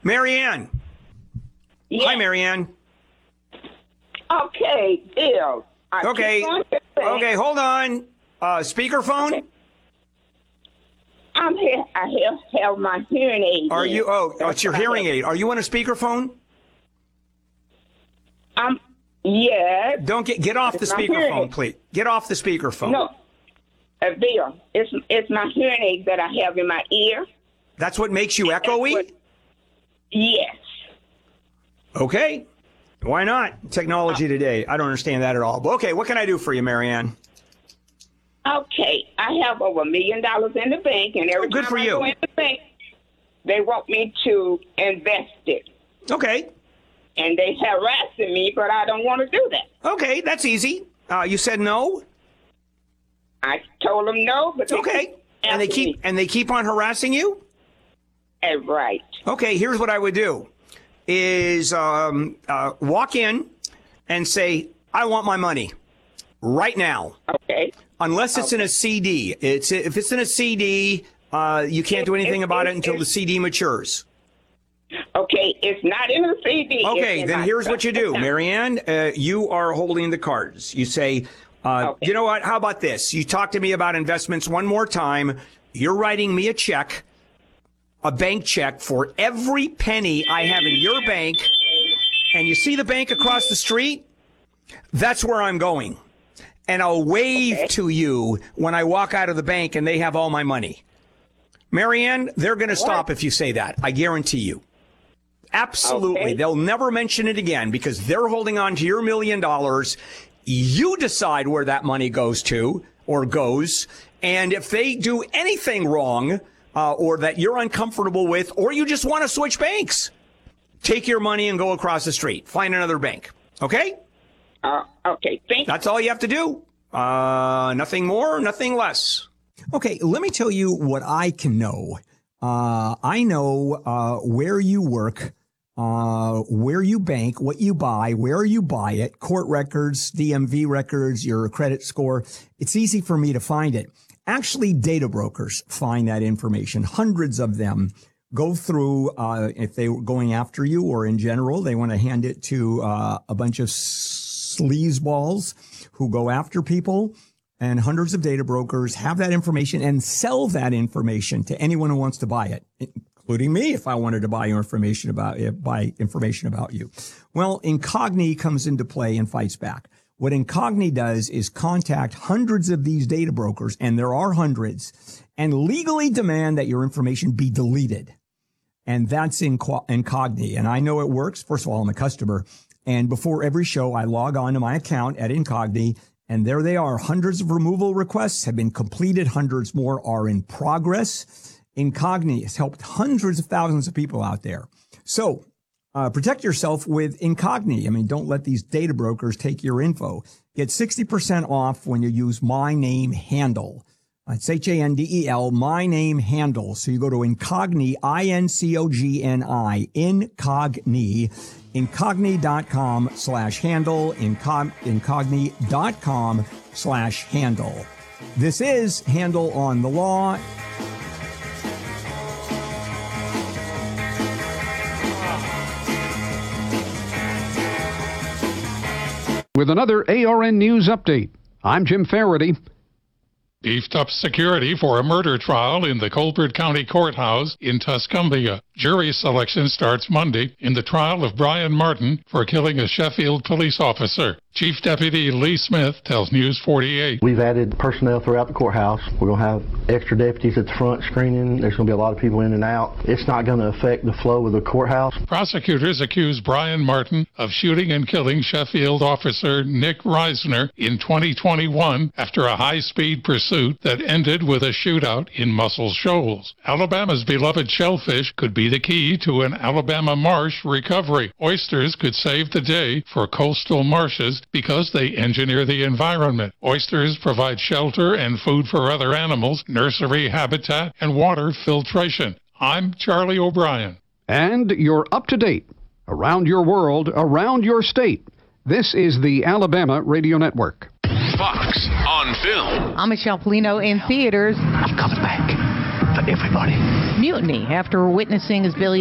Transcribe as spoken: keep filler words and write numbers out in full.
Marianne. Yes. Hi, Marianne. Okay, Bill. I Okay. keep on saying- Okay, hold on. Uh, speakerphone? Okay. I'm here. I have, have my hearing aid. Are in. you? Oh, That's it's your what I hearing have. aid. Are you on a speakerphone? I'm. Yes. Don't get get off the It's my hearing speakerphone, aid. please. Get off the speakerphone. No. Uh, Bill, it's it's my hearing aid that I have in my ear. That's what makes you echoey? What- Yes. Okay. Why not? Technology today. I don't understand that at all. But okay, what can I do for you, Marianne? Okay, I have over a million dollars in the bank, and every Oh, good time for I you. go in the bank, they want me to invest it, Okay. and they harassing me, but I don't want to do that. Okay, that's easy. Uh, you said no? I told them no, but they Okay. keep And they asking keep me. and they keep on harassing you? Eh, right. Okay, here's what I would do is um, uh, walk in and say, I want my money right now. Okay. Unless it's in a C D. It's if it's in a C D, uh, you can't do anything It- about it it- until it- the C D matures. Okay, it's not in the C D. Okay, it's in then my here's what you do, account. Marianne. Uh, you are holding the cards. You say, uh, Okay. you know what? How about this? You talk to me about investments one more time. You're writing me a check, a bank check for every penny I have in your bank. And you see the bank across the street? That's where I'm going. And I'll wave Okay. to you when I walk out of the bank and they have all my money. Marianne, they're going to stop if you say that. I guarantee you. Absolutely. Okay. They'll never mention it again because they're holding on to your million dollars. You decide where that money goes to or goes. And if they do anything wrong uh, or that you're uncomfortable with, or you just want to switch banks, take your money and go across the street. Find another bank. Okay? Uh, okay, thank That's all you have to do. Uh, nothing more, nothing less. Okay, let me tell you what I can know. Uh, I know uh, where you work, uh, where you bank, what you buy, where you buy it, court records, D M V records, your credit score. It's easy for me to find it. Actually, data brokers find that information. Hundreds of them go through, uh, if they were going after you or in general, they want to hand it to uh, a bunch of sleazeballs who go after people. And hundreds of data brokers have that information and sell that information to anyone who wants to buy it, including me if I wanted to buy your information about it, buy information about you. Well, Incogni comes into play and fights back. What Incogni does is contact hundreds of these data brokers, and there are hundreds, and legally demand that your information be deleted. And that's in Incogni. And I know it works. First of all, I'm a customer. And before every show, I log on to my account at Incogni. And there they are. Hundreds of removal requests have been completed. Hundreds more are in progress. Incogni has helped hundreds of thousands of people out there. So uh, protect yourself with Incogni. I mean, don't let these data brokers take your info. Get sixty percent off when you use My Name Handle. It's H A N D E L, My Name Handle. So you go to Incogni, I N C O G N I, Incogni, incogni.com slash handle, incog, incogni.com slash handle. This is Handle on the Law. With another A R N News update, I'm Jim Faraday. Beefed up security for a murder trial in the Colbert County Courthouse in Tuscumbia. Jury selection starts Monday in the trial of Brian Martin for killing a Sheffield police officer. Chief Deputy Lee Smith tells News forty-eight. We've added personnel throughout the courthouse. We're going to have extra deputies at the front screening. There's going to be a lot of people in and out. It's not going to affect the flow of the courthouse. Prosecutors accuse Brian Martin of shooting and killing Sheffield officer Nick Reisner in twenty twenty-one after a high-speed pursuit that ended with a shootout in Muscle Shoals. Alabama's beloved shellfish could be the key to an Alabama marsh recovery. Oysters could save the day for coastal marshes because they engineer the environment. Oysters provide shelter and food for other animals, nursery habitat, and water filtration. I'm Charlie O'Brien. And you're up to date. Around your world, around your state. This is the Alabama Radio Network. Fox on Film. I'm Michelle Polino in theaters. I'm coming back for everybody. Mutiny after witnessing as Billy